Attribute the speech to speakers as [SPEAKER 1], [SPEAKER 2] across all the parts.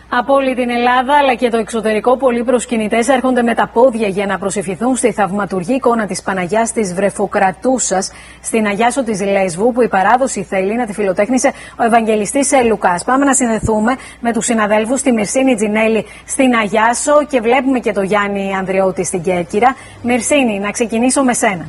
[SPEAKER 1] Από όλη την Ελλάδα αλλά και το εξωτερικό, πολλοί προσκυνητές έρχονται με τα πόδια για να προσευχηθούν στη θαυματουργή εικόνα της Παναγιάς της Βρεφοκρατούσας στην Αγιάσο της Λέσβου, που η παράδοση θέλει να τη φιλοτέχνησε ο Ευαγγελιστής Λουκάς. Πάμε να συνδεθούμε με τους συναδέλφους, τη Μυρσίνη Τζινέλη στην Αγιάσο και βλέπουμε και το Γιάννη Ανδριώτη στην Κέρκυρα. Μυρσίνη, να ξεκινήσω με σένα.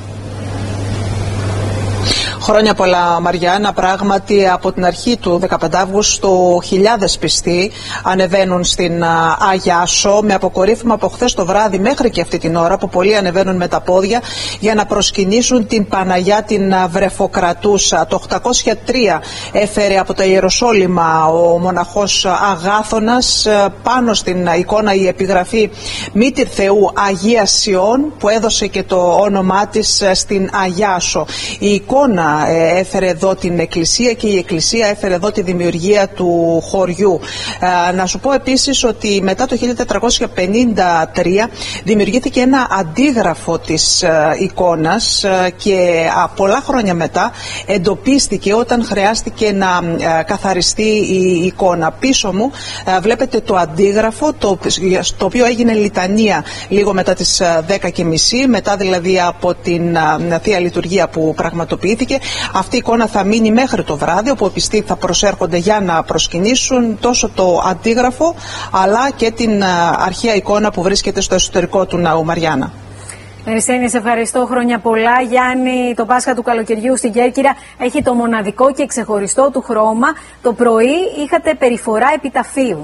[SPEAKER 2] Χρόνια πολλά, Μαριάννα. Πράγματι, από την αρχή του 15 Αύγουστου, χιλιάδες πιστοί ανεβαίνουν στην Αγιάσο, με αποκορύφημα από χθες το βράδυ μέχρι και αυτή την ώρα, που πολλοί ανεβαίνουν με τα πόδια για να προσκυνήσουν την Παναγιά την Βρεφοκρατούσα. Το 803 έφερε από το Ιεροσόλυμα ο μοναχός Αγάθωνας πάνω στην εικόνα η επιγραφή Μήτηρ Θεού Αγία Σιών, που έδωσε και το όνομά της στην Αγιάσο. Η εικόνα έφερε εδώ την εκκλησία και η εκκλησία έφερε εδώ τη δημιουργία του χωριού. Να σου πω επίσης ότι μετά το 1453 δημιουργήθηκε ένα αντίγραφο της εικόνας και πολλά χρόνια μετά εντοπίστηκε όταν χρειάστηκε να καθαριστεί η εικόνα. Πίσω μου βλέπετε το αντίγραφο, το οποίο έγινε λιτανία λίγο μετά τις 10:30, μετά δηλαδή από την Θεία Λειτουργία που πραγματοποιήθηκε. Αυτή η εικόνα θα μείνει μέχρι το βράδυ, όπου οι πιστοί θα προσέρχονται για να προσκυνήσουν τόσο το αντίγραφο αλλά και την αρχαία εικόνα που βρίσκεται στο εσωτερικό του ναού. Μαριάννα.
[SPEAKER 1] Μυρσίνη, σε ευχαριστώ. Χρόνια πολλά. Γιάννη, το Πάσχα του καλοκαιριού στην Κέρκυρα έχει το μοναδικό και ξεχωριστό του χρώμα. Το πρωί είχατε περιφορά επιταφείου.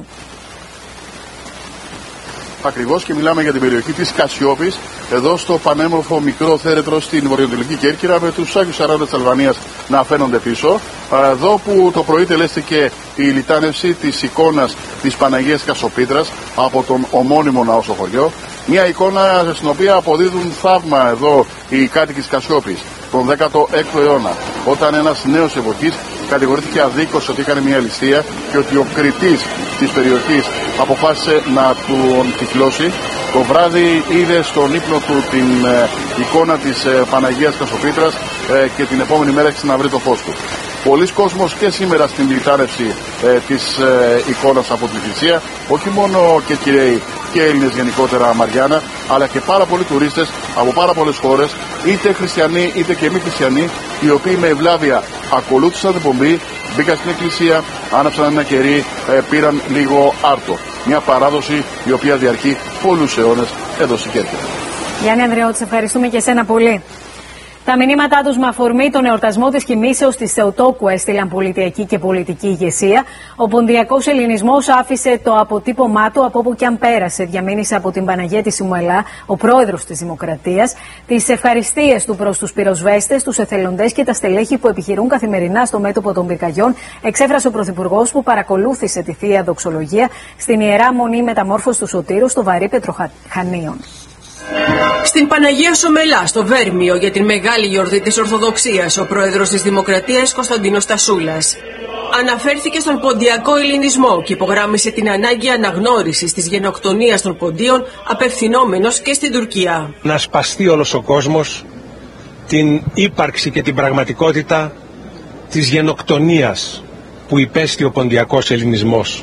[SPEAKER 3] Ακριβώς, και μιλάμε για την περιοχή της Κασιόπης, εδώ στο πανέμορφο μικρό θέρετρο στην βορειοανατολική Κέρκυρα, με τους Άγιους 40 της Αλβανίας να φαίνονται πίσω. Εδώ που το πρωί τελέστηκε η λιτάνευση της εικόνας της Παναγίας Κασοπίτρας από τον ομώνυμο ναό στο χωριό. Μια εικόνα στην οποία αποδίδουν θαύμα εδώ οι κάτοικοι της Κασιόπης τον 16ο αιώνα, όταν ένας νέος εποχής κατηγορήθηκε αδίκως ότι έκανε μια ληστεία και ότι ο κριτής της περιοχής αποφάσισε να τον κυκλώσει. Το βράδυ είδε στον ύπνο του την εικόνα της Παναγίας Κασοπίτρας και την επόμενη μέρα έχει να βρει το φως του. Πολλοί κόσμος και σήμερα στην λιτάνευση της εικόνας από την Εκκλησία, όχι μόνο Κερκυραίοι και Έλληνες γενικότερα, Μαριάννα, αλλά και πάρα πολλοί τουρίστες από πάρα πολλές χώρες, είτε χριστιανοί είτε και μη χριστιανοί, οι οποίοι με ευλάβεια ακολούθησαν την πομπή, μπήκαν στην εκκλησία, άναψαν ένα κερί, πήραν λίγο άρτο. Μια παράδοση η οποία διαρκεί πολλούς αιώνες εδώ στην Κέρκυρα.
[SPEAKER 1] Γιάννη Ανδριώτη, ευχαριστούμε και εσένα πολύ. Τα μηνύματά τους με αφορμή τον εορτασμό της κοιμήσεως της Θεοτόκου έστειλαν πολιτιακή και πολιτική ηγεσία. Ο ποντιακός ελληνισμός άφησε το αποτύπωμά του από όπου και αν πέρασε. Διαμήνυσε από την Παναγία Σιμουελά, ο πρόεδρος της Δημοκρατίας, τις ευχαριστίες του προς τους πυροσβέστες, τους εθελοντές και τα στελέχη που επιχειρούν καθημερινά στο μέτωπο των πυρκαγιών, εξέφρασε ο Πρωθυπουργός, που παρακολούθησε τη Θεία Δοξολογία στην Ιερά Μονή Μεταμόρφωσης του Σωτήρου στο Βαρύ Πετροχανίων.
[SPEAKER 4] Στην Παναγία Σομελά, στο Βέρμιο, για την μεγάλη γιορτή της Ορθοδοξίας, ο πρόεδρος της Δημοκρατίας, Κωνσταντίνος Τασούλας αναφέρθηκε στον ποντιακό ελληνισμό και υπογράμμισε την ανάγκη αναγνώρισης της γενοκτονίας των ποντίων, απευθυνόμενος και στην Τουρκία.
[SPEAKER 5] Να σπαστεί όλος ο κόσμος την ύπαρξη και την πραγματικότητα της γενοκτονίας που υπέστη ο ποντιακός ελληνισμός.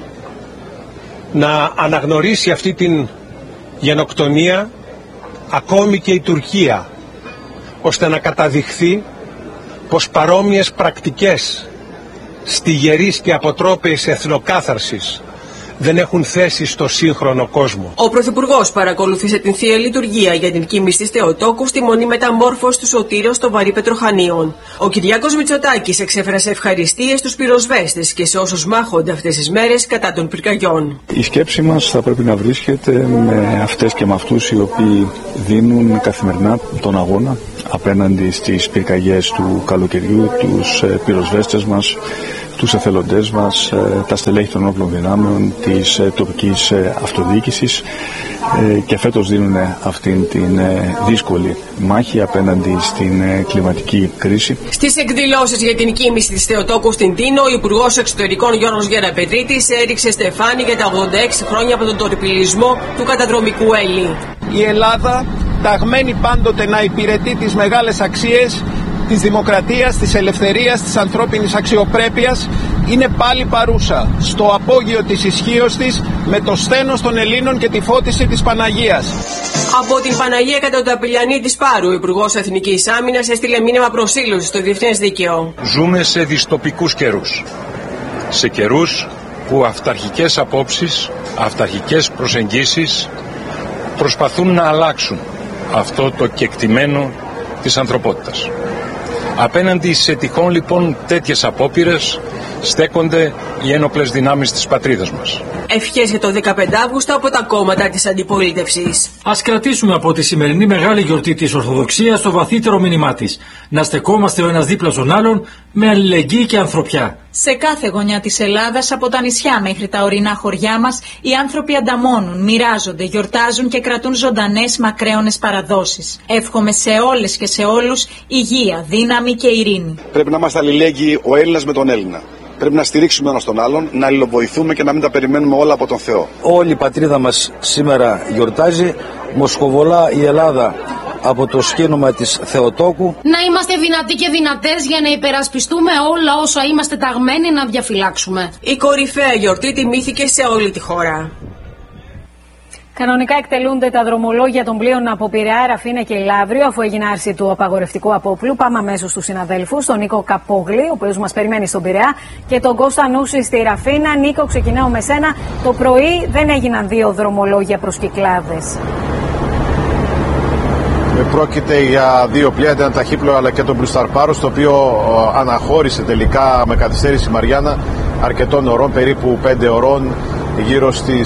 [SPEAKER 5] Να αναγνωρίσει αυτή την γενοκτονία ακόμη και η Τουρκία, ώστε να καταδειχθεί πως παρόμοιες πρακτικές στιγερής και αποτρόπαιης εθνοκάθαρσης δεν έχουν θέση στο σύγχρονο κόσμο.
[SPEAKER 4] Ο Πρωθυπουργός παρακολούθησε την Θεία Λειτουργία για την κοίμηση της Θεοτόκου στη Μονή Μεταμόρφωσης του Σωτήρου στο Βαρύ Πετροχανίων. Ο Κυριάκος Μητσοτάκης εξέφρασε ευχαριστίες στους πυροσβέστες και σε όσους μάχονται αυτές τις μέρες κατά των πυρκαγιών.
[SPEAKER 6] Η σκέψη μας θα πρέπει να βρίσκεται με αυτές και με αυτούς οι οποίοι δίνουν καθημερινά τον αγώνα απέναντι στις πυρκαγιές του καλοκαιριού, τους πυροσβέστες μας, τους εθελοντές μας, τα στελέχη των όπλων δυνάμεων, της τοπικής αυτοδιοίκησης, και φέτος δίνουν αυτήν την δύσκολη μάχη απέναντι στην κλιματική κρίση.
[SPEAKER 4] Στις εκδηλώσεις για την κοίμηση της Θεοτόκου στην Τίνο, ο Υπουργός Εξωτερικών Γιώργος Γεραπετρίτης έριξε στεφάνι για τα 86 χρόνια από τον τορπιλισμό του καταδρομικού Έλλη.
[SPEAKER 7] Η Ελλάδα, ταγμένη πάντοτε να υπηρετεί τις μεγάλες αξίες της δημοκρατίας, της ελευθερίας, της ανθρώπινης αξιοπρέπειας, είναι πάλι παρούσα στο απόγειο της ισχύως της, με το σθένος των Ελλήνων και τη φώτιση της Παναγίας.
[SPEAKER 4] Από την Παναγία Κατωταπηλιανή της Πάρου, ο Υπουργός Εθνικής Άμυνας έστειλε μήνυμα προσήλωσης στο διεθνές δίκαιο.
[SPEAKER 5] Ζούμε σε δυστοπικούς καιρούς. Σε καιρούς που αυταρχικές απόψεις, αυταρχικές προσεγγίσεις προσπαθούν να αλλάξουν αυτό το κεκτημένο της ανθρωπότητας. Απέναντι σε τυχόν λοιπόν τέτοιες απόπειρες στέκονται οι ένοπλες δυνάμεις της πατρίδας μας.
[SPEAKER 4] Ευχές για το 15 Αύγουστο από τα κόμματα της αντιπολίτευσης.
[SPEAKER 8] Ας κρατήσουμε από τη σημερινή μεγάλη γιορτή της Ορθοδοξίας το βαθύτερο μήνυμά της. Να στεκόμαστε ο ένας δίπλα στον άλλον με αλληλεγγύη και ανθρωπιά.
[SPEAKER 9] Σε κάθε γωνιά της Ελλάδας, από τα νησιά μέχρι τα ορεινά χωριά μας, οι άνθρωποι ανταμώνουν, μοιράζονται, γιορτάζουν και κρατούν ζωντανές μακραίωνες παραδόσεις. Εύχομαι σε όλες και σε όλους υγεία, δύναμη και ειρήνη.
[SPEAKER 10] Πρέπει να είμαστε αλληλέγγυοι ο Έλληνας με τον Έλληνα. Πρέπει να στηρίξουμε ένας τον άλλον, να αλληλοβοηθούμε και να μην τα περιμένουμε όλα από τον Θεό.
[SPEAKER 11] Όλη η πατρίδα μας σήμερα γιορτάζει. Μοσχοβολά η Ελλάδα από το σκήνομα της Θεοτόκου.
[SPEAKER 12] Να είμαστε δυνατοί και δυνατές για να υπερασπιστούμε όλα όσα είμαστε ταγμένοι να διαφυλάξουμε.
[SPEAKER 4] Η κορυφαία γιορτή τιμήθηκε σε όλη τη χώρα.
[SPEAKER 1] Κανονικά εκτελούνται τα δρομολόγια των πλοίων από Πειραιά, Ραφίνα και Λαύριο, αφού έγινε άρση του απαγορευτικού απόπλου. Πάμε αμέσως στους συναδέλφους, τον Νίκο Καπόγλη, ο οποίος μας περιμένει στον Πειραιά, και τον Κώστα Νούση στη Ραφίνα. Νίκο, ξεκινάω με σένα. Το πρωί δεν έγιναν 2 δρομολόγια προς Κυκλάδες.
[SPEAKER 13] Πρόκειται για 2 πλοία, ένα ταχύπλοο αλλά και τον Blue Star Paros, το οποίο αναχώρησε τελικά με καθυστέρηση η Μαριάννα αρκετών ωρών, περίπου 5 ωρών, γύρω στη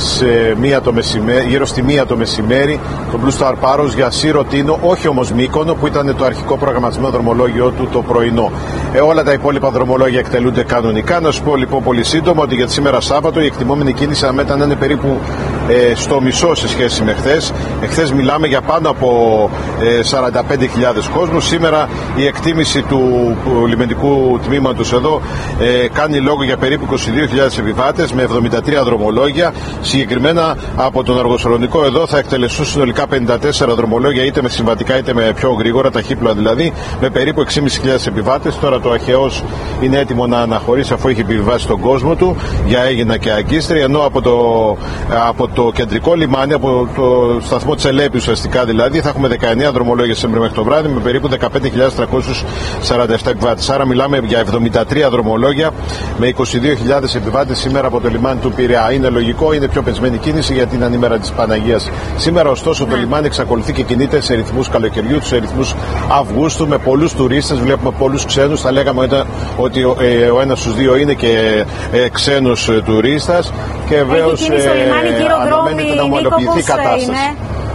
[SPEAKER 13] 1 το μεσημέρι, το Blue Star Paros για Σύρο Τίνο, όχι όμως Μύκονο, που ήταν το αρχικό προγραμματισμένο δρομολόγιο του το πρωινό. Όλα τα υπόλοιπα δρομολόγια εκτελούνται κανονικά. Να σου πω λοιπόν πολύ σύντομα ότι για τη σήμερα Σάββατο η εκτιμόμενη κίνηση αναμένεται να είναι περίπου στο μισό σε σχέση με χθες. Εχθές μιλάμε για πάνω από 45.000 κόσμους. Σήμερα η εκτίμηση του λιμενικού τμήματος εδώ κάνει λόγο για περίπου 22.000 επιβάτες με 73 δρομολόγια. Συγκεκριμένα από τον Αργοσολονικό εδώ θα εκτελεστούν συνολικά 54 δρομολόγια, είτε με συμβατικά είτε με πιο γρήγορα, ταχύπλοα δηλαδή, με περίπου 6.500 επιβάτες. Τώρα το Αχαιός είναι έτοιμο να αναχωρήσει, αφού έχει επιβιβάσει τον κόσμο του για Αίγινα και Αγκίστρια, ενώ από το κεντρικό λιμάνι, από το σταθμό της Ελέπη ουσιαστικά δηλαδή, θα έχουμε 19 δρομολόγια σήμερα μέχρι το βράδυ με περίπου 15.347 επιβάτες. Άρα μιλάμε για 73 δρομολόγια με 22.000 επιβάτες σήμερα από το λιμάνι του Πειραιά. Είναι λογικό, είναι πιο πεσμένη κίνηση γιατί είναι ανήμερα της Παναγίας. Σήμερα ωστόσο το λιμάνι εξακολουθεί και κινείται σε ρυθμούς καλοκαιριού, σε ρυθμούς Αυγούστου, με πολλούς τουρίστες. Βλέπουμε πολλούς ξένους. Θα λέγαμε ότι ο ένας στους 2 είναι και ξένος τουρίστας. Και βεβαίως αναμένεται να ομαλοποιηθεί η κατάσταση.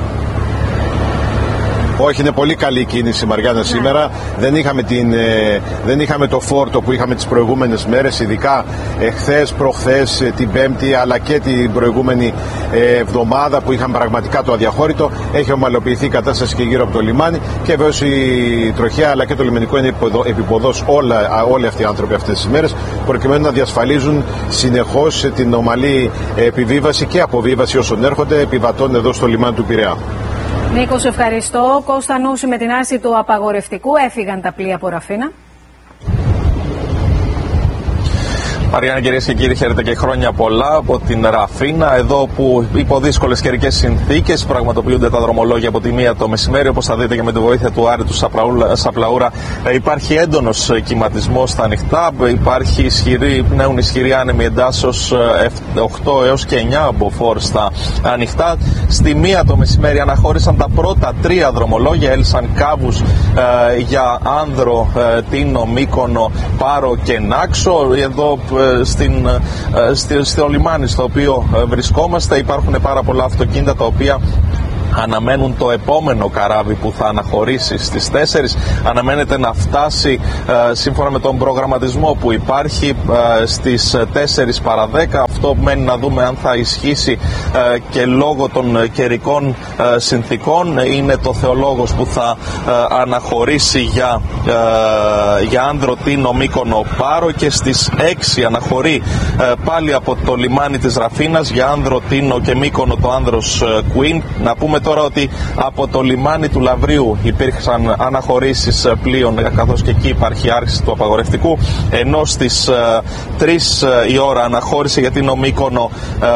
[SPEAKER 13] Όχι, είναι πολύ καλή η κίνηση, Μαριάννα, σήμερα. Δεν είχαμε το φόρτο που είχαμε τις προηγούμενες μέρες, ειδικά χθες, προχθές, την Πέμπτη, αλλά και την προηγούμενη εβδομάδα που είχαμε πραγματικά το αδιαχώρητο. Έχει ομαλοποιηθεί η κατάσταση και γύρω από το λιμάνι και βέβαια η τροχέα αλλά και το λιμενικό είναι επιποδός όλοι αυτοί οι άνθρωποι αυτές τις μέρες, προκειμένου να διασφαλίζουν συνεχώς την ομαλή επιβίβαση και αποβίβαση όσων έρχονται επιβατών εδώ στο λιμάνι του Πειραιά.
[SPEAKER 1] Νίκο, σε ευχαριστώ. Κώστα Νούση, με την άρση του απαγορευτικού έφυγαν τα πλοία από Ραφίνα.
[SPEAKER 14] Μαριάννα, κυρίες και κύριοι, χαίρετε και χρόνια πολλά από την Ραφίνα, εδώ που υπό δύσκολες καιρικές συνθήκες πραγματοποιούνται τα δρομολόγια από τη 1 το μεσημέρι. Όπως θα δείτε και με τη βοήθεια του Άρη του Σαπλαούρα, υπάρχει έντονος κυματισμός στα ανοιχτά, πνέουν ισχυροί άνεμοι εντάσσεως 8 έως και 9 μποφόρ στα ανοιχτά. Στη 1 το μεσημέρι αναχώρησαν τα πρώτα 3 δρομολόγια, έλυσαν κάβους για Άνδρο, Τίνο, Μύκονο, Πάρο και Νάξο. Εδώ στο λιμάνι στο οποίο βρισκόμαστε υπάρχουν πάρα πολλά αυτοκίνητα τα οποία αναμένουν το επόμενο καράβι που θα αναχωρήσει στις 4. Αναμένεται να φτάσει σύμφωνα με τον προγραμματισμό που υπάρχει στις 4 παρα 10. Αυτό μένει να δούμε αν θα ισχύσει και λόγω των καιρικών συνθήκων. Είναι το Θεολόγος που θα αναχωρήσει για Άνδρο, Τίνο, Μύκονο, Πάρο, και στις 6 αναχωρεί πάλι από το λιμάνι της Ραφίνας για Άνδρο, Τίνο και Μύκονο το Άνδρος Queen. Να πούμε τώρα ότι από το λιμάνι του Λαβρίου υπήρξαν αναχωρήσεις πλοίων, καθώς και εκεί υπάρχει άρση του απαγορευτικού, ενώ στις 3 η ώρα αναχώρησε για την Ομίκονο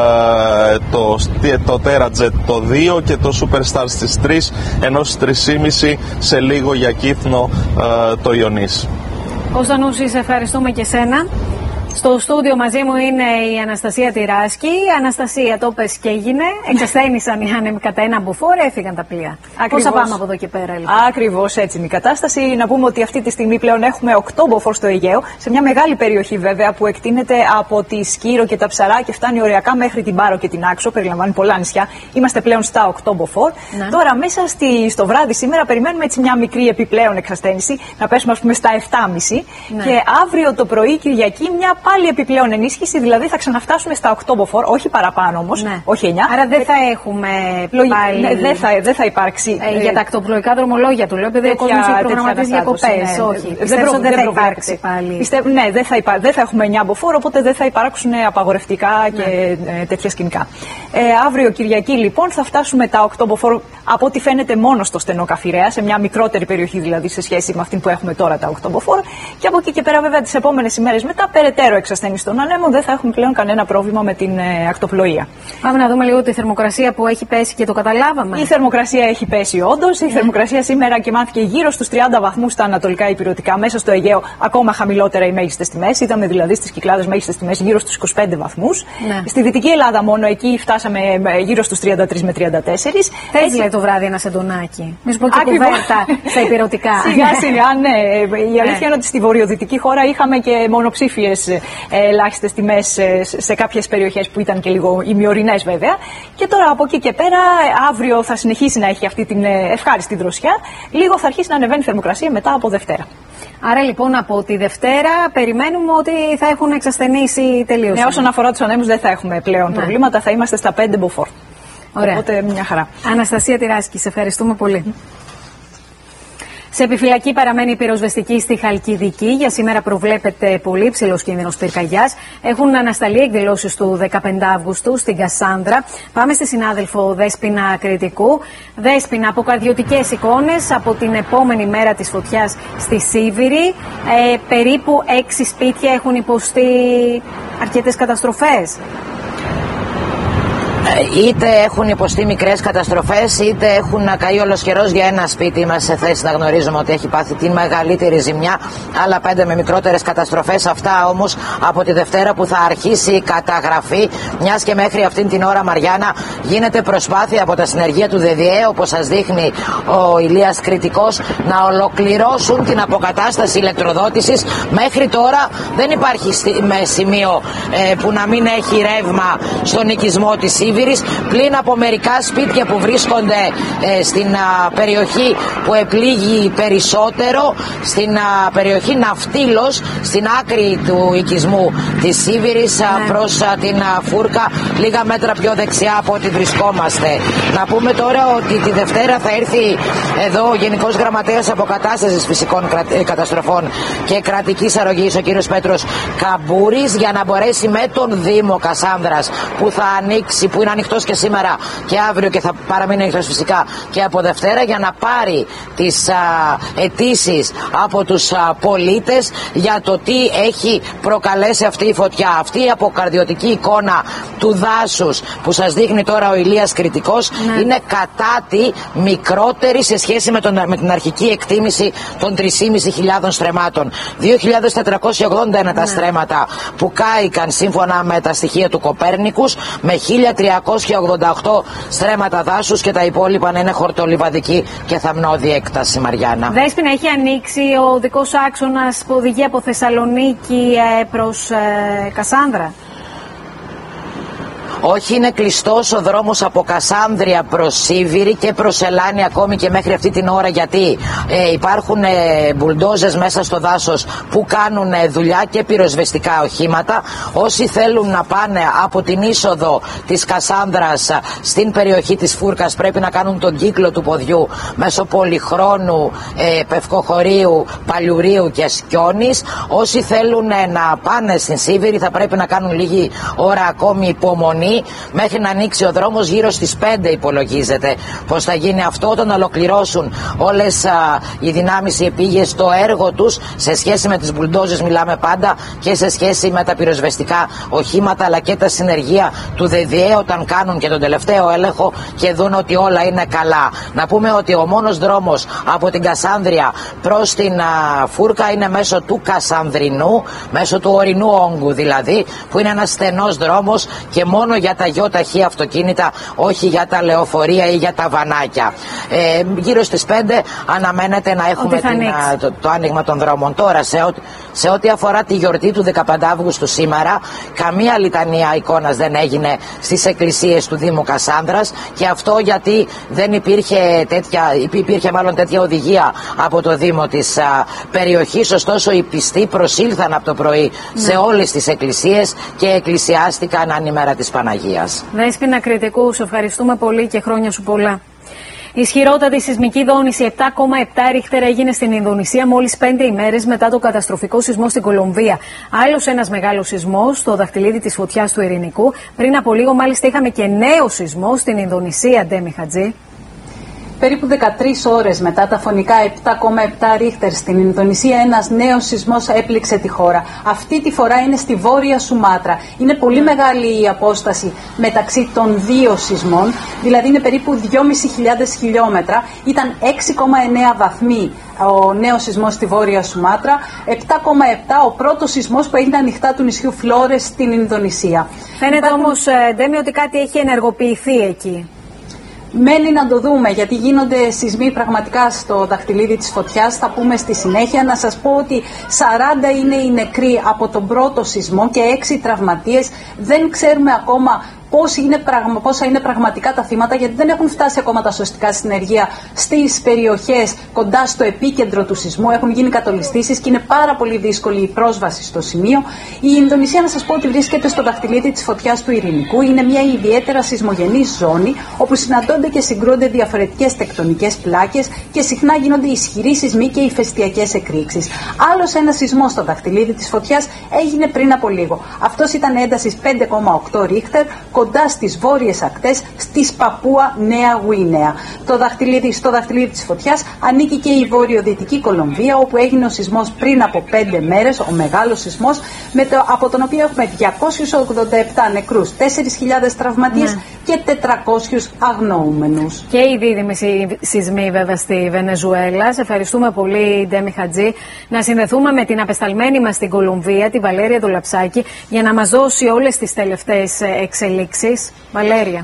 [SPEAKER 14] το Τέρατζετ το 2 και το Superstar στις 3, ενώ στις 3.30 σε λίγο για Κύθνο το Ιωνής.
[SPEAKER 1] Κώστα Νούση, σε ευχαριστούμε και σένα. Στο στούντιο μαζί μου είναι η Αναστασία Τυράσκη. Αναστασία, το πες και έγινε. Εξασθένησαν οι άνεμοι κατά ένα μποφόρ, έφυγαν τα πλοία. Πώς θα πάμε από εδώ και πέρα, λοιπόν?
[SPEAKER 15] Ακριβώς έτσι είναι η κατάσταση. Να πούμε ότι αυτή τη στιγμή πλέον έχουμε 8 μποφόρ στο Αιγαίο, σε μια μεγάλη περιοχή βέβαια που εκτείνεται από τη Σκύρο και τα Ψαρά και φτάνει οριακά μέχρι την Πάρο και την Άξο. Περιλαμβάνει πολλά νησιά. Είμαστε πλέον στα 8 μποφόρ. Ναι. Τώρα, μέσα στο βράδυ σήμερα, περιμένουμε έτσι μια μικρή επιπλέον εξασθένηση, να πέσουμε ας πούμε στα 7.30. Ναι. Και αύριο το πρωί, Κυριακή, μια πάλι επιπλέον ενίσχυση, δηλαδή θα ξαναφτάσουμε στα 8 μποφόρ, όχι παραπάνω όμως, ναι. Όχι 9.
[SPEAKER 1] Άρα δεν θα έχουμε πάλι...
[SPEAKER 15] Ναι, δεν θα υπάρξει.
[SPEAKER 1] Για τα ακτοπλοϊκά δρομολόγια του λέω, επειδή ο κόσμος έχει προγραμματίσει διακοπές.
[SPEAKER 15] Ναι.
[SPEAKER 1] Όχι, πιστεύω ότι δεν θα υπάρξει πάλι.
[SPEAKER 15] Ναι, δεν θα έχουμε 9 μποφόρ, οπότε δεν θα υπάρξουν απαγορευτικά και τέτοια σκηνικά. Αύριο Κυριακή λοιπόν θα φτάσουμε τα 8 μποφόρ, από ό,τι φαίνεται μόνο στο στενό Καφιρέα, σε μια μικρότερη περιοχή δηλαδή σε σχέση με αυτή που έχουμε τώρα τα 8 μποφόρ. Και από εκεί και πέρα βέβαια τις επόμενες ημέρες μετά περαιτέρω εξασθένηση των ανέμων, δεν θα έχουμε πλέον κανένα πρόβλημα με την ακτοπλοεία.
[SPEAKER 1] Πάμε να δούμε λίγο τη θερμοκρασία που έχει πέσει και το καταλάβαμε.
[SPEAKER 15] Η θερμοκρασία έχει πέσει όντως. Η θερμοκρασία σήμερα κοιμάθηκε γύρω στους 30 βαθμούς στα ανατολικά υπηρετικά, μέσα στο Αιγαίο ακόμα χαμηλότερα οι μέγιστες τιμές. Είδαμε δηλαδή στις Κυκλάδες μέγιστες τιμές γύρω στους 25 βαθμούς. Ναι. Στη Δυτική Ελλάδα μόνο εκεί φτάσαμε γύρω στους 33 με 34.
[SPEAKER 1] Θες λέει το βράδυ ένα σεντονάκι. Μη σου πω και κουβέρτα στα υπηρετικά.
[SPEAKER 15] Σιγά σιγά, ναι. Η αλήθεια είναι ότι στη βορειοδυτική χώρα είχαμε και μονοψήφιες ελάχιστες τιμές σε κάποιες περιοχές που ήταν και λίγο ημιορεινές βέβαια. Και τώρα από εκεί και πέρα, αύριο θα συνεχίσει να έχει αυτή την ευχάριστη δροσιά. Λίγο θα αρχίσει να ανεβαίνει η θερμοκρασία μετά από Δευτέρα.
[SPEAKER 1] Άρα λοιπόν από τη Δευτέρα περιμένουμε ότι θα έχουν εξασθενήσει τελείως.
[SPEAKER 15] Ναι, όσον αφορά τους ανέμους δεν θα έχουμε πλέον προβλήματα, θα είμαστε στα 5 μποφόρ.
[SPEAKER 1] Ωραία.
[SPEAKER 15] Οπότε μια χαρά.
[SPEAKER 1] Αναστασία Τυράσκη, σε ευχαριστούμε πολύ. Σε επιφυλακή παραμένει η πυροσβεστική στη Χαλκιδική. Για σήμερα προβλέπεται πολύ υψηλός κίνδυνος πυρκαγιάς. Έχουν ανασταλεί εκδηλώσεις του 15 Αυγούστου στην Κασάνδρα. Πάμε στη συνάδελφο Δέσποινα Κρητικού. Δέσποινα, αποκαρδιωτικές εικόνες από την επόμενη μέρα της φωτιάς στη Σίβηρη. Περίπου 6 σπίτια έχουν υποστεί αρκετές καταστροφές.
[SPEAKER 16] Είτε έχουν υποστεί μικρές καταστροφές, είτε έχουν καεί ολοσχερός για ένα σπίτι. Είμαστε σε θέση να γνωρίζουμε ότι έχει πάθει την μεγαλύτερη ζημιά. Άλλα 5 με μικρότερες καταστροφές. Αυτά όμως από τη Δευτέρα που θα αρχίσει η καταγραφή. Μιας και μέχρι αυτήν την ώρα, Μαριάννα, γίνεται προσπάθεια από τα συνεργεία του ΔΔΕ, όπως σας δείχνει ο Ηλίας Κρητικός, να ολοκληρώσουν την αποκατάσταση ηλεκτροδότησης. Μέχρι τώρα δεν υπάρχει σημείο που να μην έχει ρεύμα στον οικισμό της Σίβηρης, πλην από μερικά σπίτια που βρίσκονται στην περιοχή που επλήγει περισσότερο, στην περιοχή Ναυτίλος, στην άκρη του οικισμού της Σίβηρης, προς την Φούρκα, λίγα μέτρα πιο δεξιά από ό,τι βρισκόμαστε. Να πούμε τώρα ότι τη Δευτέρα θα έρθει εδώ ο Γενικός Γραμματέας Αποκατάστασης Φυσικών Καταστροφών και Κρατικής Αρρωγής, ο κύριος Πέτρος Καμπούρης, για να μπορέσει με τον Δήμο Κασάνδρας, που θα ανοίξει, που είναι ανοιχτός και σήμερα και αύριο και θα παραμείνει ανοιχτός φυσικά και από Δευτέρα, για να πάρει τις αιτήσεις από τους πολίτες για το τι έχει προκαλέσει αυτή η φωτιά. Αυτή η αποκαρδιωτική εικόνα του δάσους που σας δείχνει τώρα ο Ηλίας Κρητικός είναι κατά τη μικρότερη σε σχέση με την αρχική εκτίμηση των 3.500 στρεμμάτων. 2.481 τα στρέμματα που κάηκαν σύμφωνα με τα στοιχεία του Κοπέρνικους, με 1.388 στρέμματα δάσους, και τα υπόλοιπα είναι χορτολιβαδική και θαμνώδη έκταση, Μαριάννα.
[SPEAKER 1] Δέσποινα, έχει ανοίξει ο δικός άξονας που οδηγεί από Θεσσαλονίκη προς Κασάνδρα?
[SPEAKER 16] Όχι, είναι κλειστός ο δρόμος από Κασάνδρεια προς Σίβηρη και προς Ελάνη ακόμη και μέχρι αυτή την ώρα, γιατί υπάρχουν μπουλντόζες μέσα στο δάσος που κάνουν δουλειά και πυροσβεστικά οχήματα. Όσοι θέλουν να πάνε από την είσοδο της Κασάνδρας στην περιοχή της Φούρκας πρέπει να κάνουν τον κύκλο του ποδιού μέσω Πολυχρόνου, Πευκοχωρίου, Παλιουρίου και Σκιώνης. Όσοι θέλουν να πάνε στην Σίβηρη θα πρέπει να κάνουν λίγη ώρα ακόμη υπομονή, στιγμή, μέχρι να ανοίξει ο δρόμος γύρω στις 5 υπολογίζεται πως θα γίνει αυτό, όταν ολοκληρώσουν όλες οι δυνάμεις οι επίγειες το έργο τους. Σε σχέση με τις μπουλντόζες μιλάμε πάντα, και σε σχέση με τα πυροσβεστικά οχήματα, αλλά και τα συνεργεία του ΔΔΕ όταν κάνουν και τον τελευταίο έλεγχο και δουν ότι όλα είναι καλά. Να πούμε ότι ο μόνος δρόμος από την Κασάνδρεια προς την Φούρκα είναι μέσω του Κασανδρινού, μέσω του ορεινού όγκου δηλαδή, που είναι ένας στενός δρόμος και μόνο για τα γιοταχή αυτοκίνητα, όχι για τα λεωφορεία ή για τα βανάκια. Γύρω στις 5 αναμένεται να έχουμε το άνοιγμα των δρόμων. Τώρα, σε ό,τι αφορά τη γιορτή του 15 Αύγουστου σήμερα, καμία λιτανία εικόνας δεν έγινε στις εκκλησίες του Δήμου Κασάνδρας, και αυτό γιατί δεν υπήρχε μάλλον τέτοια οδηγία από το Δήμο της περιοχής. Ωστόσο οι πιστοί προσήλθαν από το πρωί σε όλες τις εκκλησίες και εκκλησιάστηκαν ανήμερα της Παναγίας.
[SPEAKER 1] Δέσποινα Κρητικού, σε ευχαριστούμε πολύ και χρόνια σου πολλά. Η ισχυρότατη σεισμική δόνηση 7,7 ρίχτερ έγινε στην Ινδονησία μόλις 5 ημέρες μετά το καταστροφικό σεισμό στην Κολομβία. Άλλος ένας μεγάλος σεισμός στο δαχτυλίδι της φωτιάς του Ειρηνικού. Πριν από λίγο, μάλιστα, είχαμε και νέο σεισμό στην Ινδονησία, Ντέμι Χατζή.
[SPEAKER 17] Περίπου 13 ώρες μετά τα φωνικά 7,7 ρίχτερ στην Ινδονησία, ένας νέος σεισμός έπληξε τη χώρα. Αυτή τη φορά είναι στη Βόρεια Σουμάτρα. Είναι πολύ μεγάλη η απόσταση μεταξύ των δύο σεισμών, δηλαδή είναι περίπου 2.500 χιλιόμετρα. Ήταν 6,9 βαθμοί ο νέος σεισμός στη Βόρεια Σουμάτρα, 7,7 ο πρώτος σεισμός που έγινε ανοιχτά του νησιού Φλόρες στην Ινδονησία.
[SPEAKER 1] Φαίνεται όμως, Ντέμι, ότι κάτι έχει ενεργοποιηθεί εκεί.
[SPEAKER 17] Μένει να το δούμε, γιατί γίνονται σεισμοί πραγματικά στο δαχτυλίδι της φωτιάς. Θα πούμε στη συνέχεια. Να σας πω ότι 40 είναι οι νεκροί από τον πρώτο σεισμό και 6 τραυματίες. Δεν ξέρουμε ακόμα πόσα είναι πραγματικά τα θύματα, γιατί δεν έχουν φτάσει ακόμα τα σωστικά συνεργεία στις περιοχές κοντά στο επίκεντρο του σεισμού. Έχουν γίνει κατολιστήσεις και είναι πάρα πολύ δύσκολη η πρόσβαση στο σημείο. Η Ινδονησία, να σας πω ότι βρίσκεται στο δαχτυλίδι της φωτιάς του Ειρηνικού. Είναι μια ιδιαίτερα σεισμογενής ζώνη, όπου συναντώνται και συγκρούνται διαφορετικές τεκτονικές πλάκες και συχνά γίνονται ισχυροί σεισμοί και ηφαιστειακές εκρήξεις. Άλλος ένας σεισμός στο δαχτυλίδι της φωτιάς έγινε πριν από λίγο. Αυτός ήταν έντασης 5,8 ρίχτερ, κοντά στις βόρειες ακτές, στις Παπούα Νέα Γουινέα. Στο δαχτυλίδι της φωτιάς ανήκει και η βορειοδυτική Κολομβία, όπου έγινε ο σεισμός πριν από 5 μέρες, ο μεγάλος σεισμός, από τον οποίο έχουμε 287 νεκρούς, 4.000 τραυματίες και 400 αγνοούμενους.
[SPEAKER 1] Και οι δίδυμοι σεισμοί βέβαια στη Βενεζουέλα. Σε ευχαριστούμε πολύ, Ντέμι Χατζή. Να συνδεθούμε με την απεσταλμένη μας στην Κολομβία, τη Βαλέρια Δολαψάκη, για να μας δώσει όλες τις τελευταίες εξελίξεις. Βαλέρια.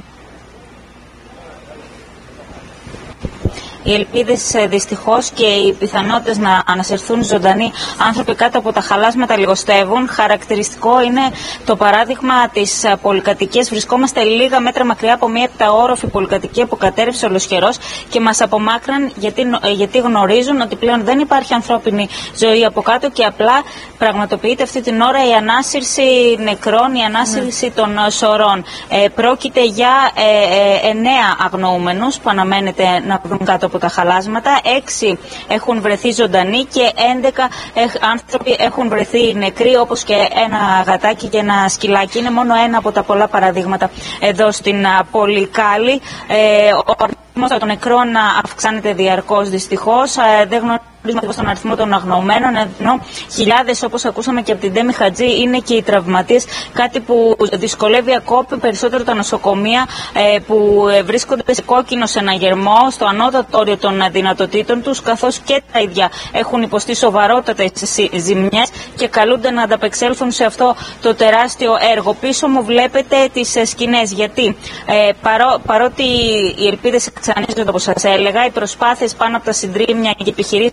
[SPEAKER 18] Οι ελπίδες δυστυχώς και οι πιθανότητες να ανασυρθούν ζωντανοί άνθρωποι κάτω από τα χαλάσματα λιγοστεύουν. Χαρακτηριστικό είναι το παράδειγμα της πολυκατοικίας. Βρισκόμαστε λίγα μέτρα μακριά από μια επταόροφη πολυκατοικία που κατέρευσε ολοσχερός και μας απομάκραν γιατί γνωρίζουν ότι πλέον δεν υπάρχει ανθρώπινη ζωή από κάτω και απλά πραγματοποιείται αυτή την ώρα η ανάσυρση νεκρών, η ανάσυρση των σωρών. Πρόκειται για 9 αγνοούμενους που αναμένεται να βρουν κάτω από τα χαλάσματα. 6 έχουν βρεθεί ζωντανοί και 11 άνθρωποι έχουν βρεθεί νεκροί, όπως και ένα γατάκι και ένα σκυλάκι. Είναι μόνο ένα από τα πολλά παραδείγματα εδώ στην Πολυκάλη. Ο αριθμός των νεκρών αυξάνεται διαρκώς δυστυχώς. Δεν γνωρίζουμε τον αριθμό των αγνοωμένων, ενώ χιλιάδες, όπως ακούσαμε και από την Ντέμι Χατζή, είναι και οι τραυματίες. Κάτι που δυσκολεύει ακόμη περισσότερο τα νοσοκομεία που βρίσκονται σε κόκκινο συναγερμό, στο ανώτατο όριο των δυνατοτήτων τους, καθώς και τα ίδια έχουν υποστεί σοβαρότατες ζημιές και καλούνται να ανταπεξέλθουν σε αυτό το τεράστιο έργο. Πίσω μου βλέπετε τις σκηνές, γιατί παρότι οι ελπίδες εξανίζονται, όπως σας έλεγα, οι προσπάθειες πάνω από τα συντρίμμια και επιχειρήσεις.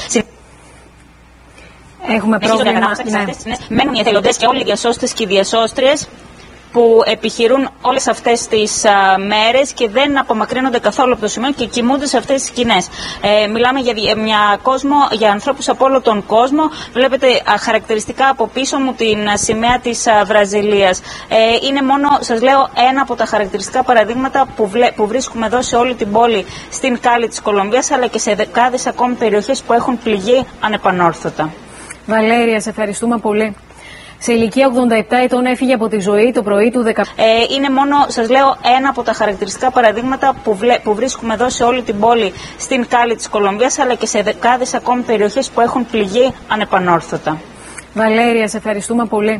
[SPEAKER 1] Έχουμε πρόβλημα.
[SPEAKER 18] Μένουν οι εθελοντές και όλοι οι διασώστες και οι διασώστριες που επιχειρούν όλες αυτές τις μέρες και δεν απομακρύνονται καθόλου από το σημείο και κοιμούνται σε αυτές τις σκηνές. Μιλάμε για ανθρώπους από όλο τον κόσμο. Βλέπετε χαρακτηριστικά από πίσω μου την σημαία της Βραζιλίας. Είναι μόνο, σας λέω, ένα από τα χαρακτηριστικά παραδείγματα που βρίσκουμε εδώ σε όλη την πόλη, στην Κάλη της Κολομβίας, αλλά και σε δεκάδες ακόμη περιοχές που έχουν πληγεί ανεπανόρθωτα.
[SPEAKER 1] Βαλέρια, σε ευχαριστούμε πολύ. σε ηλικία 87 ετών έφυγε από τη ζωή το πρωί του 15.
[SPEAKER 18] Είναι μόνο, σας λέω, ένα από τα χαρακτηριστικά παραδείγματα που βρίσκουμε εδώ σε όλη την πόλη, στην Κάλι της Κολομβίας, αλλά και σε δεκάδες ακόμη περιοχές που έχουν πληγεί ανεπανόρθωτα.
[SPEAKER 1] Βαλέρια, σε ευχαριστούμε πολύ.